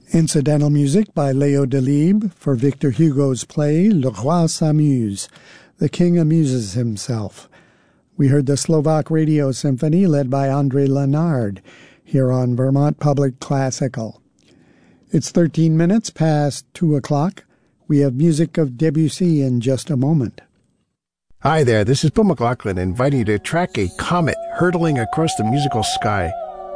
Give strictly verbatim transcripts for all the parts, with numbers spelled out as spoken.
Incidental music by Léo Delibes for Victor Hugo's play Le Roi s'amuse, The King Amuses Himself. We heard the Slovak Radio Symphony led by André Lenard here on Vermont Public Classical. It's thirteen minutes past two o'clock. We have music of Debussy in just a moment. Hi there, this is Bill McLaughlin inviting you to track a comet hurtling across the musical sky.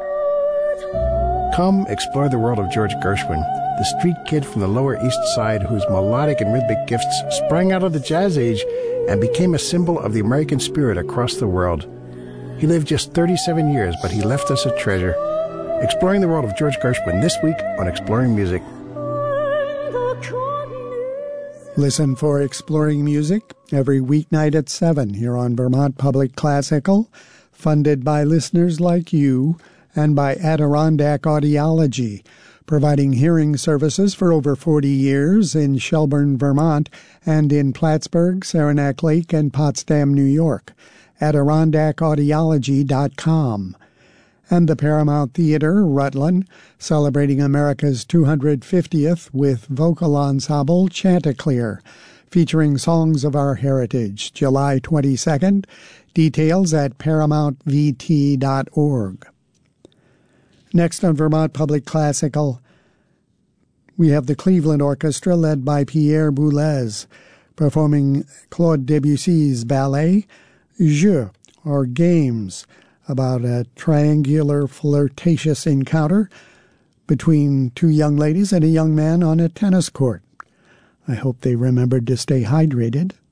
Come explore the world of George Gershwin, the street kid from the Lower East Side whose melodic and rhythmic gifts sprang out of the jazz age and became a symbol of the American spirit across the world. He lived just thirty-seven years, but he left us a treasure. Exploring the world of George Gershwin this week on Exploring Music. Listen for Exploring Music every weeknight at seven here on Vermont Public Classical, funded by listeners like you and by Adirondack Audiology, providing hearing services for over forty years in Shelburne, Vermont, and in Plattsburgh, Saranac Lake, and Potsdam, New York. Adirondack Audiology dot com. And the Paramount Theater, Rutland, celebrating America's two hundred fiftieth with vocal ensemble Chanticleer, featuring songs of our heritage, July twenty-second. Details at paramount v t dot org. Next on Vermont Public Classical, we have the Cleveland Orchestra led by Pierre Boulez, performing Claude Debussy's ballet, Jeux, or Games, about a triangular flirtatious encounter between two young ladies and a young man on a tennis court. I hope they remembered to stay hydrated.